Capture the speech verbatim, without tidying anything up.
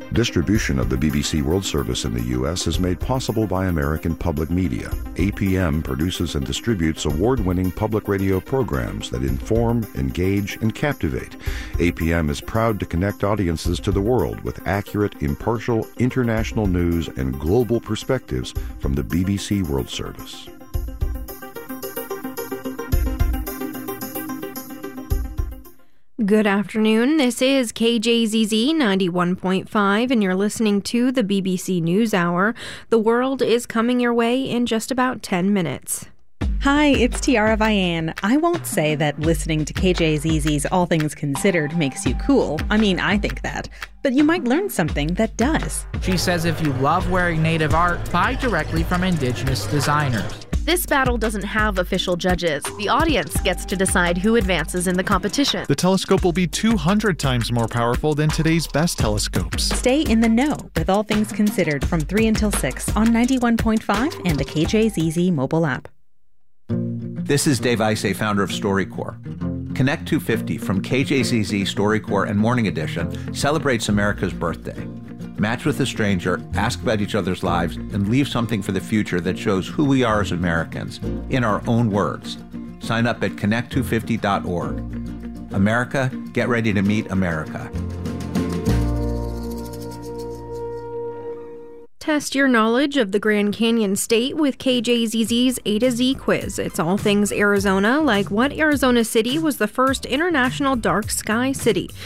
Distribution of the B B C World Service in the U S is made possible by American Public Media. A P M produces and distributes award-winning public radio programs that inform, engage, and captivate. A P M is proud to connect audiences to the world with accurate, impartial, international news and global perspectives from the B B C World Service. Good afternoon. This is K J Z Z ninety-one point five, and you're listening to the B B C News Hour. The world is coming your way in just about ten minutes. Hi, it's Tiara Vian. I won't say that listening to K J Z Z's All Things Considered makes you cool. I mean, I think that. But you might learn something that does. She says if you love wearing native art, buy directly from Indigenous designers. This battle doesn't have official judges. The audience gets to decide who advances in the competition. The telescope will be two hundred times more powerful than today's best telescopes. Stay in the know with All Things Considered from three until six on ninety-one point five and the K J Z Z mobile app. This is Dave Isay, founder of StoryCorps. Connect two fifty from K J Z Z, StoryCorps, and Morning Edition celebrates America's birthday. Match with a stranger, ask about each other's lives, and leave something for the future that shows who we are as Americans, in our own words. Sign up at connect two fifty dot org. America, get ready to meet America. Test your knowledge of the Grand Canyon State with K J Z Z's A to Z quiz. It's all things Arizona, like what Arizona city was the first international dark sky city?